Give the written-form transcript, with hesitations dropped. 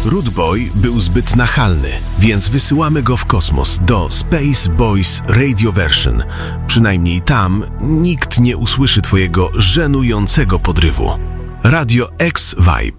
Rude Boy był zbyt nachalny, więc wysyłamy go w kosmos do Space Boys Radio Version. Przynajmniej tam nikt nie usłyszy twojego żenującego podrywu. Radio X Vibe.